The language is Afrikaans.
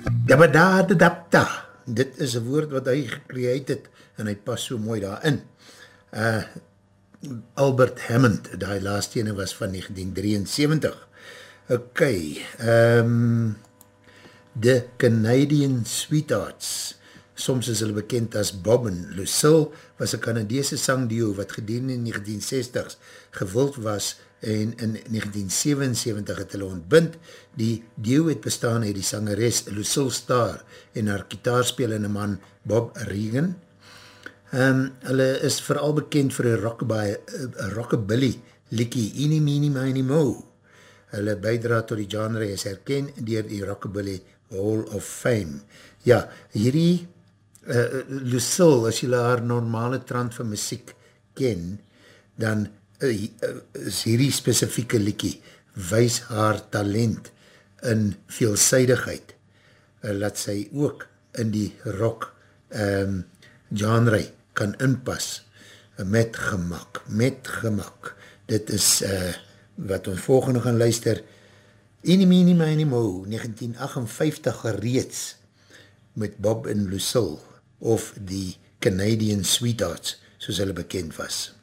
Dabadadadapta, dit is een woord wat hy gecreëerd het en hy pas so mooi daarin. Albert Hammond, die laaste ene was van 1973. Ok, The Canadian Sweethearts, soms is hulle bekend as Bob en Lucille, was een Canadese sangduo wat gedurende in 1960s gewild was en in 1977 het hulle ontbind. Die duo het bestaan uit die sangeres Lucille Starr en haar gitaarspelende man Bob Regan. Hulle is vooral bekend vir een rockabilly liekie Eenie Meenie Miny Mo. Hulle bijdra tot die genre is herken deur die Rockabilly Hall of Fame. Ja, hierdie Lucille, as julle haar normale trant van muziek ken, dan is hierdie spesifieke liekie wys haar talent in veelzijdigheid, laat sy ook in die rock genre kan inpas, met gemak. Dit is wat ons volgende gaan luister, Eenie Meenie Miny Mo, 1958 reeds, met Bob en Lucille, of die Canadian Sweethearts, soos hulle bekend was.